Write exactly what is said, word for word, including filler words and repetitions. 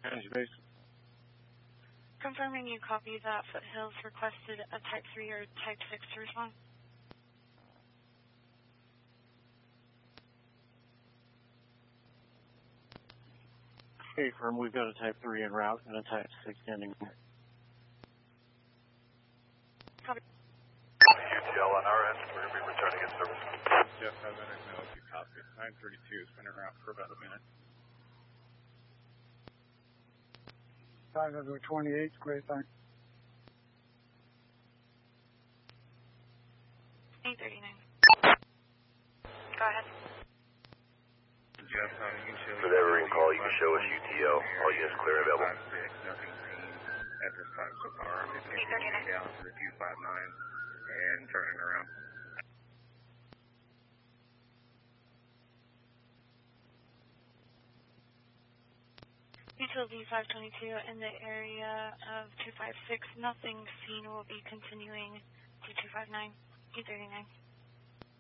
Energy base. Confirming you copy that. Foothills requested a Type three or Type six to respond. Okay, firm, we've got a Type three en route and a Type six standing. Copy. U T L on our end, we're going to be returning in service. Jeff, have that know if you copy. nine thirty-two has been en route for about a minute. five over twenty-eight, great, thanks. eight thirty-nine. Go ahead. Jeff, uh, you can show For that ring call, you can show us U T L. All units clear and available. Nothing seen at this time so far. I'm just eight thirty-nine. down to the two five nine and turning around. Utility five twenty-two in the area of two five six. Nothing seen. Will be continuing to two five nine. eight thirty-nine.